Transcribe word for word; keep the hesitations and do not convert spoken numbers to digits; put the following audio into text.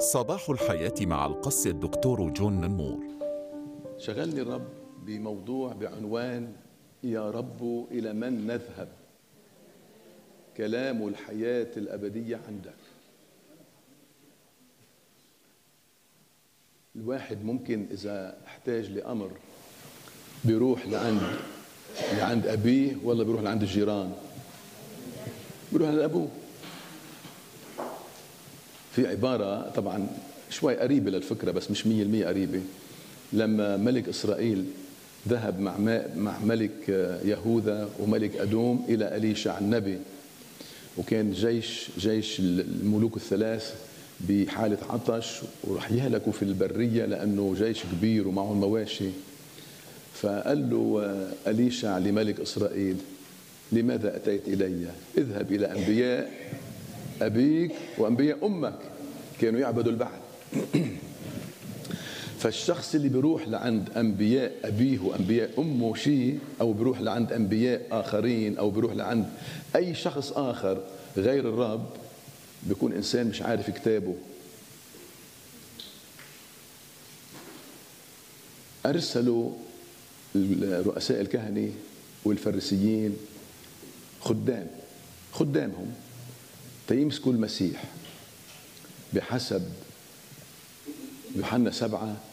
صباح الحياة مع القس الدكتور جون نمور. شغلني الرب بموضوع بعنوان يا رب إلى من نذهب؟ كلام الحياة الأبدية عندك. الواحد ممكن إذا احتاج لأمر بيروح لعند لعند أبيه ولا بيروح لعند الجيران؟ بيروح لأبوه. في عبارة طبعا شوي قريبة للفكرة بس مش مية المية قريبة. لما ملك إسرائيل ذهب مع مع ملك يهوذا وملك أدوم إلى أليشع النبي، وكان جيش جيش الملوك الثلاث بحالة عطش ورح يهلكوا في البرية لأنه جيش كبير ومعهم مواشي. فقال له أليشع لملك إسرائيل: لماذا أتيت إلي؟ اذهب إلى أنبياء أبيك وأنبياء أمك كانوا يعبدوا البعل. فالشخص اللي بيروح لعند أنبياء أبيه وأنبياء أمه شيء، أو بيروح لعند أنبياء آخرين، أو بيروح لعند أي شخص آخر غير الرب، بيكون إنسان مش عارف كتابه. أرسلوا رؤساء الكهنة والفريسيين خدام خدامهم تيمسكوا المسيح بحسب يوحنا سبعة